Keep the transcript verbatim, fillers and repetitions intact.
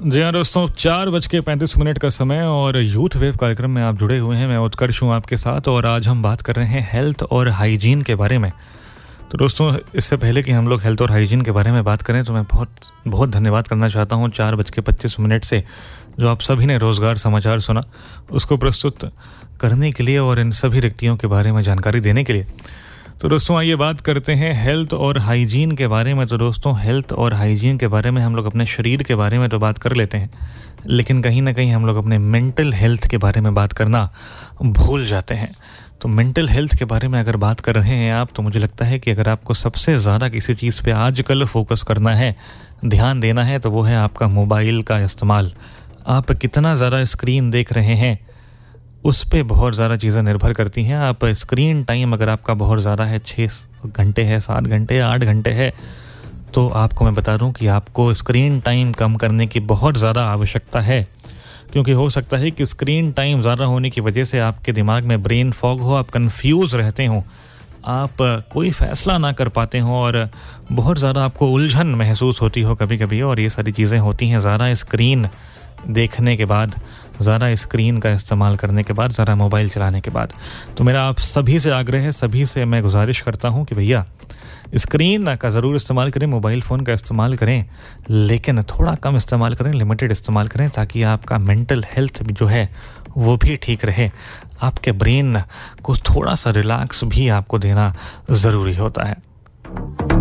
जी हाँ दोस्तों, चार बज के पैंतीस मिनट का समय और यूथ वेव कार्यक्रम में आप जुड़े हुए हैं। मैं उत्कर्ष हूँ आपके साथ और आज हम बात कर रहे हैं हेल्थ और हाइजीन के बारे में। तो दोस्तों, इससे पहले कि हम लोग हेल्थ और हाइजीन के बारे में बात करें तो मैं बहुत बहुत धन्यवाद करना चाहता हूँ चार बज के पच्चीस मिनट से जो आप सभी ने रोज़गार समाचार सुना, उसको प्रस्तुत करने के लिए और इन सभी रिक्तियों के बारे में जानकारी देने के लिए। तो दोस्तों, आइए बात करते हैं हेल्थ और हाइजीन के बारे में। तो दोस्तों, हेल्थ और हाइजीन के बारे में हम लोग अपने शरीर के बारे में तो बात कर लेते हैं, लेकिन कहीं ना कहीं हम लोग अपने मेंटल हेल्थ के बारे में बात करना भूल जाते हैं। तो मेंटल हेल्थ के बारे में अगर बात कर रहे हैं आप, तो मुझे लगता है कि अगर आपको सबसे ज़्यादा किसी चीज़ पे आजकल फोकस करना है, ध्यान देना है, तो वो है आपका मोबाइल का इस्तेमाल। आप कितना ज़्यादा स्क्रीन देख रहे हैं, उस पे बहुत ज़्यादा चीज़ें निर्भर करती हैं। आप स्क्रीन टाइम अगर आपका बहुत ज़्यादा है, छः घंटे है, सात घंटे, आठ घंटे है, तो आपको मैं बता दूं कि आपको स्क्रीन टाइम कम करने की बहुत ज़्यादा आवश्यकता है। क्योंकि हो सकता है कि स्क्रीन टाइम ज़्यादा होने की वजह से आपके दिमाग में ब्रेन फॉग हो, आप कंफ्यूज रहते हो, आप कोई फ़ैसला ना कर पाते हो और बहुत ज़्यादा आपको उलझन महसूस होती हो कभी कभी। और ये सारी चीज़ें होती हैं ज़्यादा स्क्रीन देखने के बाद, ज़्यादा स्क्रीन का इस्तेमाल करने के बाद, ज़्यादा मोबाइल चलाने के बाद। तो मेरा आप सभी से आग्रह है, सभी से मैं गुजारिश करता हूँ कि भैया स्क्रीन का ज़रूर इस्तेमाल करें, मोबाइल फ़ोन का इस्तेमाल करें, लेकिन थोड़ा कम इस्तेमाल करें, लिमिटेड इस्तेमाल करें, ताकि आपका मेंटल हेल्थ जो है वो भी ठीक रहे। आपके ब्रेन को थोड़ा सा रिलैक्स भी आपको देना ज़रूरी होता है।